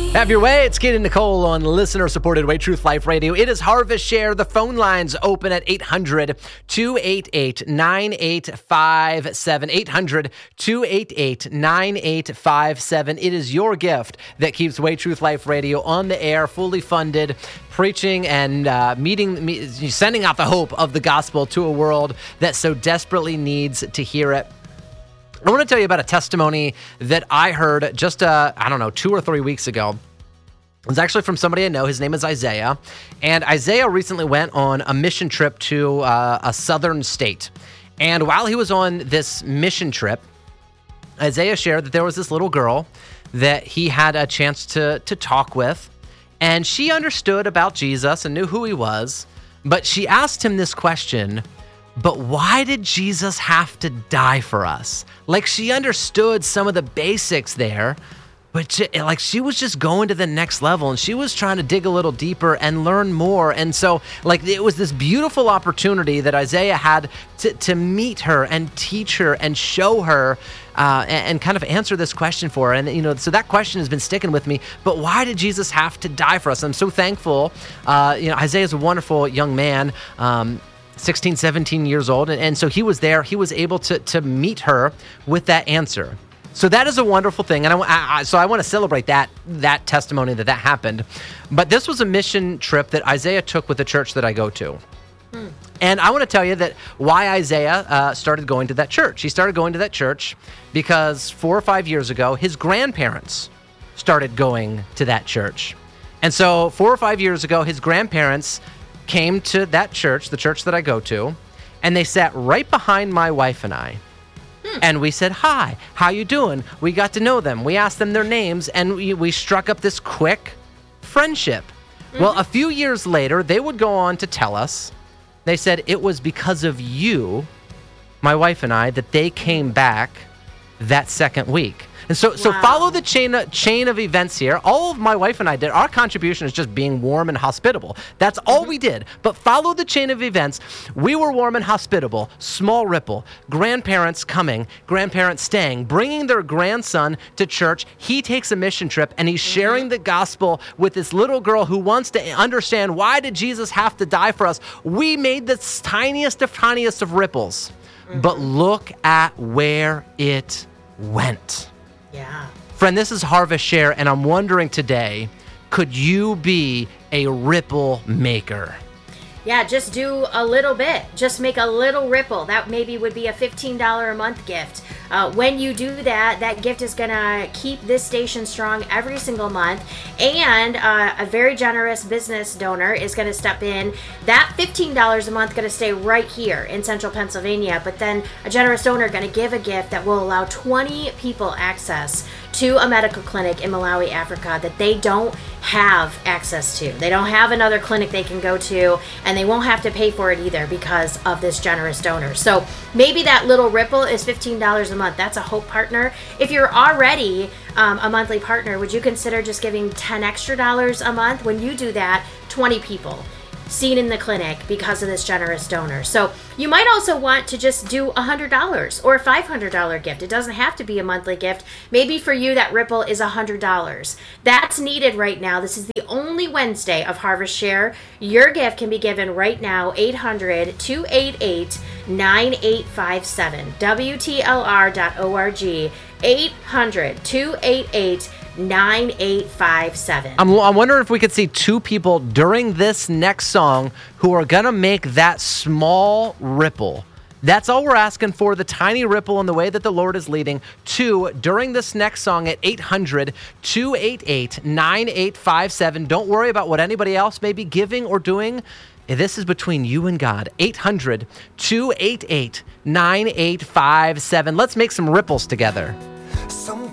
Have your way. It's Kate and Nicole on listener-supported Way Truth Life Radio. It is Harvest Share. The phone lines open at 800-288-9857. 800-288-9857. It is your gift that keeps Way Truth Life Radio on the air, fully funded, preaching and sending out the hope of the gospel to a world that so desperately needs to hear it. I want to tell you about a testimony that I heard just, 2 or 3 weeks ago. It was actually from somebody I know. His name is Isaiah. And Isaiah recently went on a mission trip to a southern state. And while he was on this mission trip, Isaiah shared that there was this little girl that he had a chance to talk with. And she understood about Jesus and knew who he was. But she asked him this question: but why did Jesus have to die for us? Like, she understood some of the basics there, but she was just going to the next level, and she was trying to dig a little deeper and learn more. And so, it was this beautiful opportunity that Isaiah had to meet her and teach her and show her and kind of answer this question for her. And, so that question has been sticking with me. But why did Jesus have to die for us? I'm so thankful. Isaiah's a wonderful young man. 16, 17 years old. And so he was there. He was able to meet her with that answer. So that is a wonderful thing. And I want to celebrate that testimony that happened. But this was a mission trip that Isaiah took with the church that I go to. And I want to tell you that why Isaiah started going to that church. He started going to that church because 4 or 5 years ago, his grandparents started going to that church. And so 4 or 5 years ago, his grandparents came to that church, the church that I go to, and they sat right behind my wife and I. And we said, hi, how you doing? We got to know them. We asked them their names, and we struck up this quick friendship. Well, a few years later, they would go on to tell us, they said it was because of you, my wife and I, that they came back that second week. And so follow the chain of events here. All of my wife and I did, our contribution is just being warm and hospitable. That's all we did. But follow the chain of events. We were warm and hospitable, small ripple, grandparents coming, grandparents staying, bringing their grandson to church. He takes a mission trip, and he's sharing the gospel with this little girl who wants to understand, why did Jesus have to die for us? We made the tiniest of ripples. But look at where it went. Yeah. Friend, this is Harvest Share, and I'm wondering today, could you be a ripple maker? Yeah, just do a little bit. Just make a little ripple. That maybe would be a $15 a month gift. When you do that, that gift is going to keep this station strong every single month. And a very generous business donor is going to step in. That $15 a month going to stay right here in central Pennsylvania. But then a generous donor going to give a gift that will allow 20 people access to a medical clinic in Malawi, Africa, that they don't have access to. They don't have another clinic they can go to, and they won't have to pay for it either because of this generous donor. So maybe that little ripple is $15 a month. That's a Hope Partner. If you're already a monthly partner, would you consider just giving $10 extra a month? When you do that, 20 people seen in the clinic because of this generous donor. So you might also want to just do $100 or a $500 gift. It doesn't have to be a monthly gift. Maybe for you that ripple is $100. That's needed right now. This is the only Wednesday of Harvest Share. Your gift can be given right now, 800-288-9857, WTLR.org, 800-288-9857. I'm wondering if we could see 2 people during this next song who are going to make that small ripple. That's all we're asking for, the tiny ripple in the way that the Lord is leading. 2, during this next song at 800-288-9857. Don't worry about what anybody else may be giving or doing. This is between you and God. 800-288-9857. Let's make some ripples together.